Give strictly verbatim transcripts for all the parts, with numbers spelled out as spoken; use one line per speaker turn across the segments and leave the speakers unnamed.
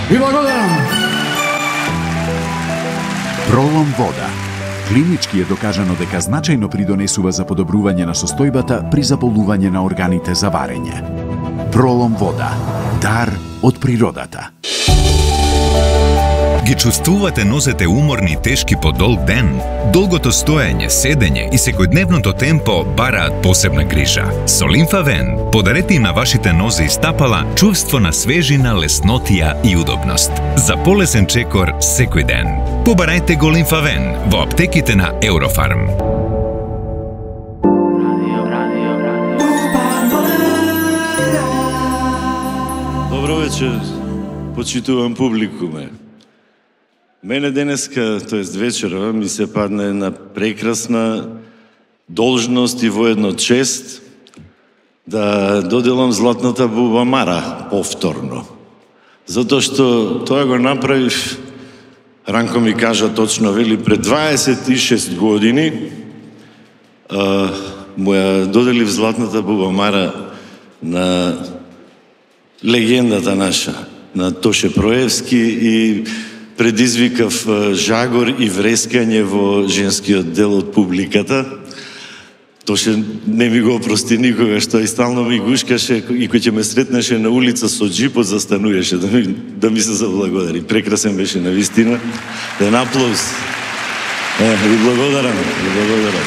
Ви благодарам.
Пролом вода. Клинички е докажано дека значајно придонесува за подобрување на состојбата при заболување на органите за варење. Пролом вода. Дар од природата.
Ги чувствувате нозете уморни и тешки по долг ден? Долгото стоење, седење и секојдневното темпо бараат посебна грижа. Со Лимфавен подарете им на вашите нозе и стапала чувство на свежина, леснотија и удобност. За полесен чекор секој ден. Побарајте го Лимфавен во аптеките на Еврофарм.
Добро вечер, почитувам публикуме. Мене денеска, тоест вечерва, ми се падна една прекрасна должност и воедно чест да доделам Златната бубамара повторно. Затоа што тоа го направив, Ранко ми кажа точно, вели, пред дваесет и шест години а, му ја доделив Златната бубамара на легендата наша, на Тоше Проевски, и предизвикав жагор и врескање во женскиот дел од публиката. Тоше не ми го опрости никога, што и стално ми гушкаше, и кој ќе ме сретнеше на улица со джипот, застануваше да ми, да ми се заблагодари. Прекрасен беше навистина. Ден аплауз. Е, ви благодарам, ви благодарам.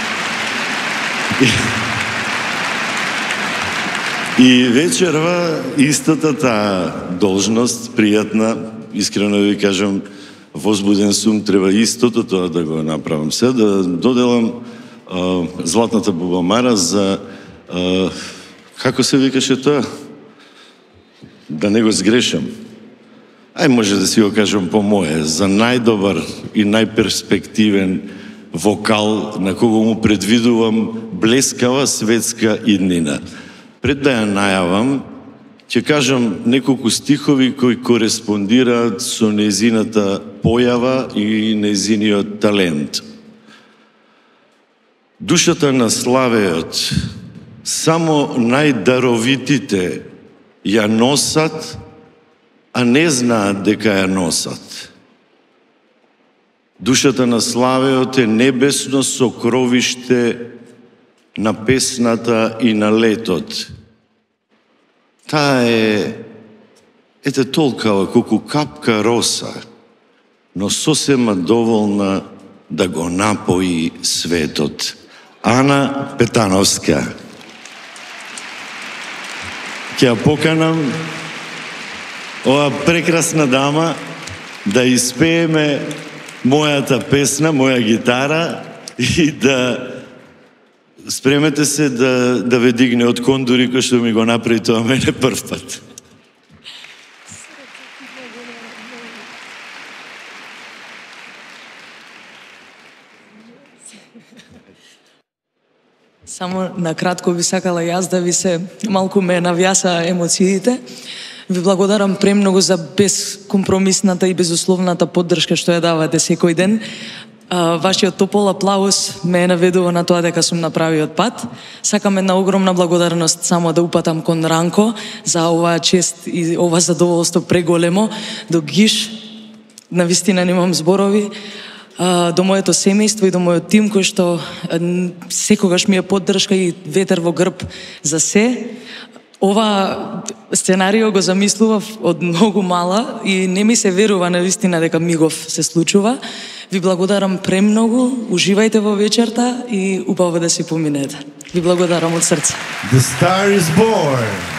И вечерва истата таа должност, пријатна, искрено ви кажам, возбуден сум, треба истото тоа да го направам. Се да доделам а, Златната бубамара за, а, како се викаше тоа? Да не го сгрешам. Ај, може да си го кажам по мое, за најдобар и најперспективен вокал, на кого му предвидувам блескава светска иднина. Пред да ја најавам, ќе кажам неколку стихови кои кореспондираат со нејзината појава и нејзиниот талент. Душата на славеот само најдаровитите ја носат, а не знаат дека ја носат. Душата на славеот е небесно сокровиште на песната и на летот. Таа е, ете толкава колку капка роса, но сосема доволна да го напои светот. Ана Петановска. Ќе ја поканам оваа прекрасна дама да испееме мојата песна, моја гитара, и да спремете се да, да ве дигне од кондури, кој што ми го направи тоа мене прв пат.
Само на кратко би сакала јас да ви се малку ме навјаса емоциите. Ви благодарам премногу за безкомпромисната и безусловната поддршка што ја давате секој ден. Вашиот топол аплауз ме наведува на тоа дека сум на правиот пат. Сакам една огромна благодарност само да упатам кон Ранко за оваа чест и ова задоволство преголемо. До Гиш, навистина немам зборови. До моето семејство и до мојот тим, кој што секогаш ми е поддршка и ветер во грб за се. Ова сценарио го замислував од многу мала и не ми се верува навистина дека мигов се случува. Ви благодарам премногу, уживајте во вечерта и убаво да си поминете. Ви благодарам од срце.
The star is born.